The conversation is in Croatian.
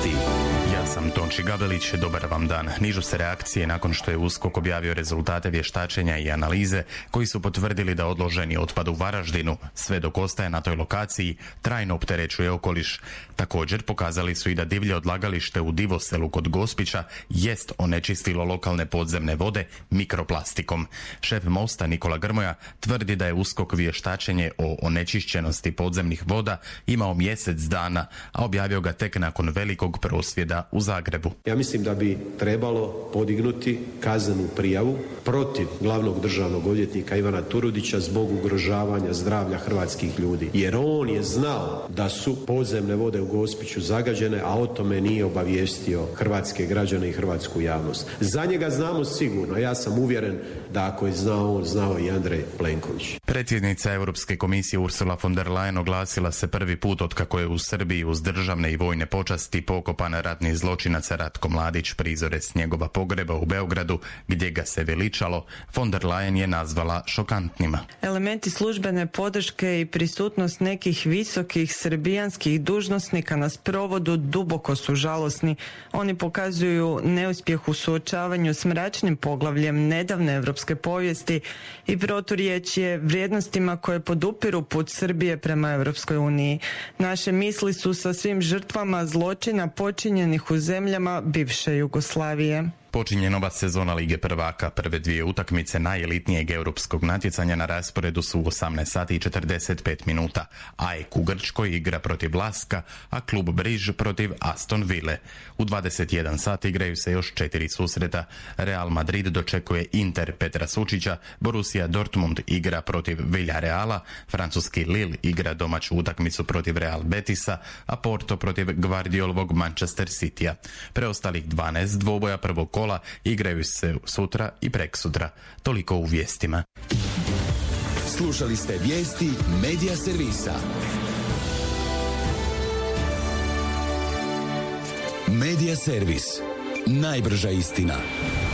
vijesti. Ja sam Tonči Gabelić, dobar vam dan. Nižu se reakcije nakon što je USKOK objavio rezultate vještačenja i analize koji su potvrdili da odloženi otpad u Varaždinu, sve dok ostaje na toj lokaciji, trajno opterećuje okoliš. Također pokazali su i da divlje odlagalište u Divoselu kod Gospića jest onečistilo lokalne podzemne vode mikroplastikom. Šef Mosta Nikola Grmoja tvrdi da je USKOK vještačenje o onečišćenosti podzemnih voda imao mjesec dana, a objavio ga tek nakon velikog prosvjeda u Zagrebu. Ja mislim da bi trebalo podignuti kaznenu prijavu protiv glavnog državnog odvjetnika Ivana Turudića zbog ugrožavanja zdravlja hrvatskih ljudi. Jer on je znao da su podzemne vode u Gospiću zagađene, a o tome nije obavijestio hrvatske građane i hrvatsku javnost. Za njega znamo sigurno, ja sam uvjeren da ako je znao on, znao i Andrej Plenković. Predsjednica Europske komisije Ursula von der Leyen oglasila se prvi put otkako je u Srbiji uz državne i vojne počasti pokopan ratni zločinac Ratko Mladić. Prizore s njegova pogreba u Beogradu, gdje ga se veličalo, von der Leyen je nazvala šokantnima. Elementi službene podrške i prisutnost nekih visokih srbijanskih dužnosnika na sprovodu duboko su žalosni. Oni pokazuju neuspjeh u suočavanju s mračnim poglavljem nedavne europske povijesti i proturječje vrijednostima koje podupiru put Srbije prema Europskoj uniji. Naše misli su sa svim žrtvama zločina počinjenih u zemljama bivše Jugoslavije. Počinje nova sezona Lige prvaka. Prve dvije utakmice najelitnijeg europskog natjecanja na rasporedu su u 18 sati i 45 minuta. AEK u Grčkoj igra protiv Laska, a klub Briž protiv Aston Ville. U 21 sati igraju se još 4 susreta. Real Madrid dočekuje Inter Petra Sučića, Borussia Dortmund igra protiv Villareala, francuski Lille igra domaću utakmicu protiv Real Betisa, a Porto protiv Guardiolovog Manchester Citya. Preostalih 12 dvoboja prvog kola igraju se sutra i preksutra. Toliko u vijestima. Slušali ste vijesti Medija servisa. Medija servis. Najbrža istina.